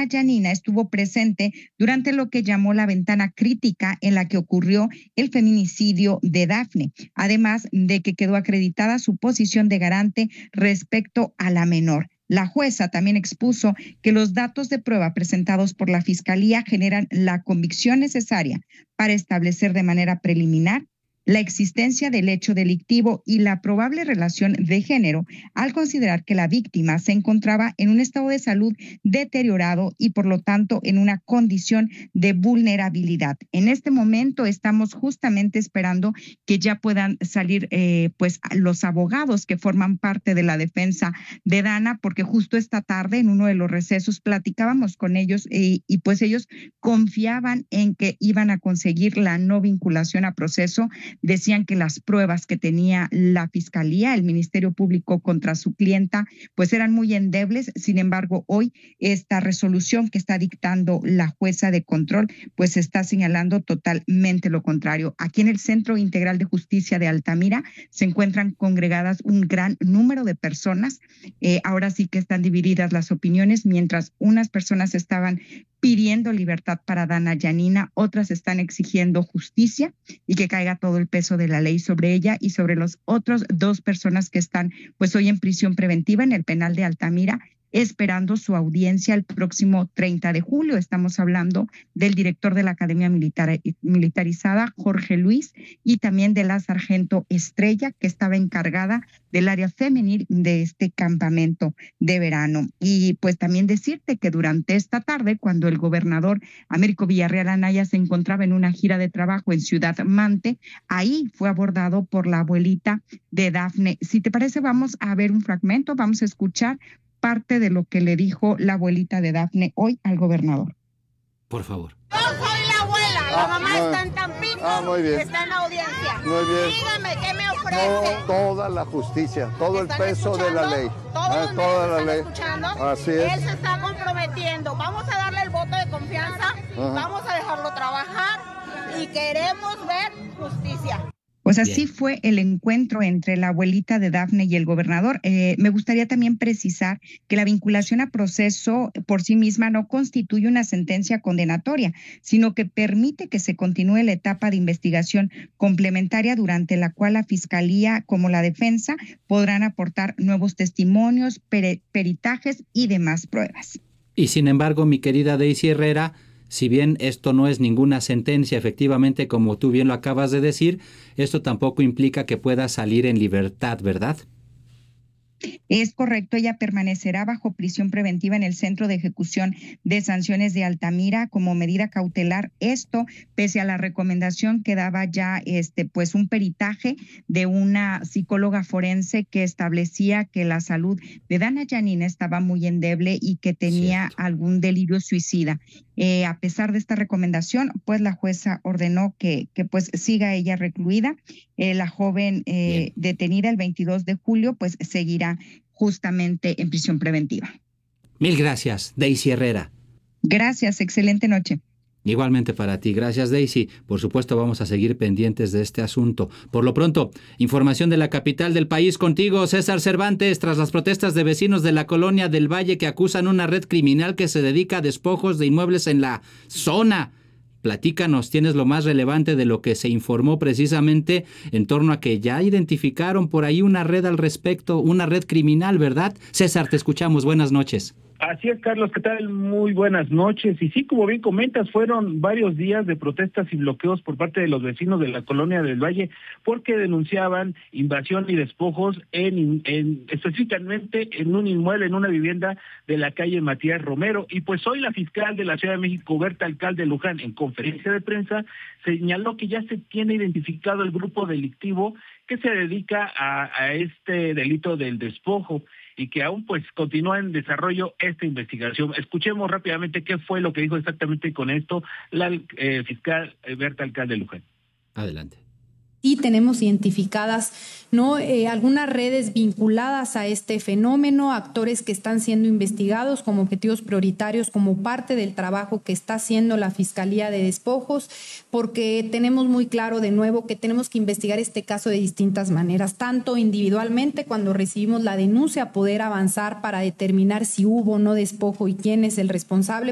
Dana Yanina estuvo presente durante lo que llamó la ventana crítica en la que ocurrió el feminicidio de Dafne, además de que quedó acreditada su posición de garante respecto a la menor. La jueza también expuso que los datos de prueba presentados por la Fiscalía generan la convicción necesaria para establecer de manera preliminar la existencia del hecho delictivo y la probable relación de género, al considerar que la víctima se encontraba en un estado de salud deteriorado y por lo tanto en una condición de vulnerabilidad. En este momento estamos justamente esperando que ya puedan salir pues los abogados que forman parte de la defensa de Dana, porque justo esta tarde en uno de los recesos platicábamos con ellos y pues ellos confiaban en que iban a conseguir la no vinculación a proceso. Decían que las pruebas que tenía la Fiscalía, el Ministerio Público contra su clienta, pues eran muy endebles. Sin embargo, hoy esta resolución que está dictando la jueza de control, pues está señalando totalmente lo contrario. Aquí en el Centro Integral de Justicia de Altamira se encuentran congregadas un gran número de personas. Ahora sí que están divididas las opiniones, mientras unas personas estaban pidiendo libertad para Dana Yanina, otras están exigiendo justicia y que caiga todo el peso de la ley sobre ella y sobre los otros 2 personas que están pues hoy en prisión preventiva en el penal de Altamira, esperando su audiencia el próximo 30 de julio. Estamos hablando del director de la Academia Militarizada, Jorge Luis, y también de la sargento Estrella, que estaba encargada del área femenil de este campamento de verano. Y pues también decirte que durante esta tarde, cuando el gobernador Américo Villarreal Anaya se encontraba en una gira de trabajo en Ciudad Mante, ahí fue abordado por la abuelita de Dafne. Si te parece, vamos a ver un fragmento, vamos a escuchar parte de lo que le dijo la abuelita de Dafne hoy al gobernador. Por favor. Yo soy la abuela, la mamá está en Tampico, muy bien. está en audiencia. Muy bien. Dígame, ¿qué me ofrece? Toda la justicia, todo el peso de la ley. Toda la ley. Escuchando. Así es. Él se está comprometiendo. Vamos a darle el voto de confianza, vamos a dejarlo trabajar y queremos ver justicia. Pues así fue el encuentro entre la abuelita de Dafne y el gobernador. Me gustaría también precisar que la vinculación a proceso por sí misma no constituye una sentencia condenatoria, sino que permite que se continúe la etapa de investigación complementaria durante la cual la Fiscalía como la defensa podrán aportar nuevos testimonios, peritajes y demás pruebas. Y sin embargo, mi querida Daisy Herrera, si bien esto no es ninguna sentencia, efectivamente, como tú bien lo acabas de decir, esto tampoco implica que pueda salir en libertad, ¿verdad? Es correcto, ella permanecerá bajo prisión preventiva en el Centro de Ejecución de Sanciones de Altamira como medida cautelar. Esto pese a la recomendación que daba ya pues un peritaje de una psicóloga forense que establecía que la salud de Dana Yanina estaba muy endeble y que tenía algún delirio suicida. A pesar de esta recomendación, pues la jueza ordenó que pues siga ella recluida. La joven detenida el 22 de julio pues seguirá justamente en prisión preventiva. Mil gracias, Daisy Herrera. Gracias, excelente noche. Igualmente para ti. Gracias, Daisy. Por supuesto, vamos a seguir pendientes de este asunto. Por lo pronto, información de la capital del país contigo, César Cervantes, tras las protestas de vecinos de la Colonia del Valle que acusan una red criminal que se dedica a despojos de inmuebles en la zona. Platícanos, tienes lo más relevante de lo que se informó precisamente en torno a que ya identificaron por ahí una red al respecto, una red criminal, ¿verdad? César, te escuchamos. Buenas noches. Así es, Carlos, ¿qué tal? Muy buenas noches. Y sí, como bien comentas, fueron varios días de protestas y bloqueos por parte de los vecinos de la Colonia del Valle porque denunciaban invasión y despojos específicamente en un inmueble, en una vivienda de la calle Matías Romero. Y pues hoy la fiscal de la Ciudad de México, Berta Alcalde Luján, en conferencia de prensa, señaló que ya se tiene identificado el grupo delictivo que se dedica a este delito del despojo y que aún pues continúa en desarrollo esta investigación. Escuchemos rápidamente qué fue lo que dijo exactamente con esto la fiscal Berta Alcalde Luján. Adelante. Sí tenemos identificadas, ¿no? Algunas redes vinculadas a este fenómeno, actores que están siendo investigados como objetivos prioritarios como parte del trabajo que está haciendo la Fiscalía de Despojos, porque tenemos muy claro de nuevo que tenemos que investigar este caso de distintas maneras, tanto individualmente cuando recibimos la denuncia, poder avanzar para determinar si hubo o no despojo y quién es el responsable,